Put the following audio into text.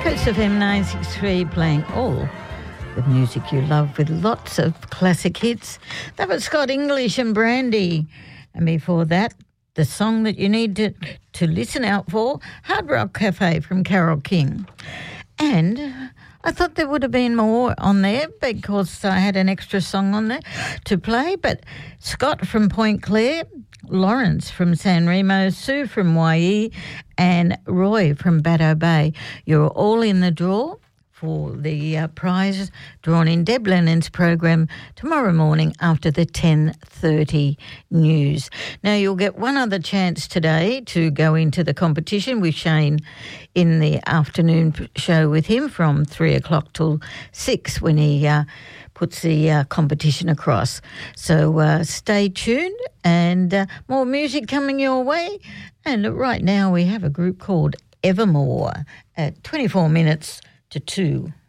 Coast FM 963 playing all the music you love with lots of classic hits. That was Scott English and Brandy. And before that, the song that you need to listen out for, Hard Rock Cafe from Carole King. And I thought there would have been more on there because I had an extra song on there to play. But Scott from Point Clare, Lawrence from San Remo, Sue from YE, and Roy from Baddo Bay. You're all in the draw for the prize drawn in Deb Lennon's program tomorrow morning after the 10:30 news. Now, you'll get one other chance today to go into the competition with Shane in the afternoon show with him from 3 o'clock till 6 when he puts the competition across. So stay tuned and more music coming your way. And right now we have a group called Evermore at 24 minutes to 2.